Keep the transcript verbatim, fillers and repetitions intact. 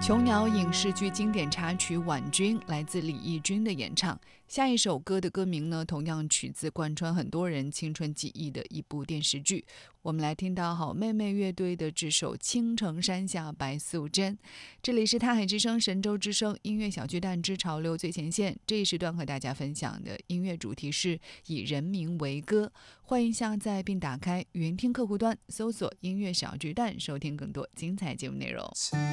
琼瑶影视剧经典插曲《婉君》来自李翊君的演唱。下一首歌的歌名呢，同样取自贯穿很多人青春记忆的一部电视剧。我们来听到好妹妹乐队的这首《青城山下白素贞》。这里是泰海之声神州之声音乐小巨蛋之潮流最前线，这一时段和大家分享的音乐主题是以人民为歌。欢迎下载并打开云听客户端，搜索音乐小巨蛋，收听更多精彩节目内容。